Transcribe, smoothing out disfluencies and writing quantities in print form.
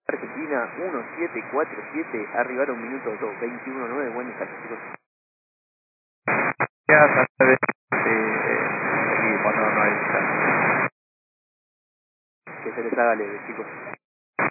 Argentina 1747, arribar a 1 minuto 21:09. Buen descanso, chicos. Ya sabe aquí cuando no hay descanso. Que se les haga leve, chicos.